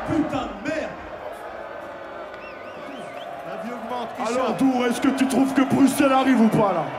putain de merde. La vie augmente, Alors Tour, est-ce que tu trouves que Bruxelles arrive ou pas là?